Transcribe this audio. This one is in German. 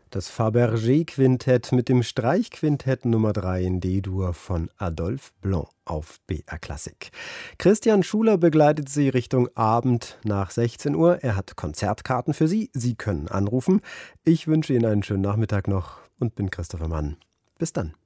Das Fabergé-Quintett mit dem Streichquintett Nummer 3 in D-Dur von Adolphe Blanc auf BR Klassik. Christian Schuler begleitet Sie Richtung Abend nach 16 Uhr. Er hat Konzertkarten für Sie. Sie können anrufen. Ich wünsche Ihnen einen schönen Nachmittag noch und bin Christopher Mann. Bis dann.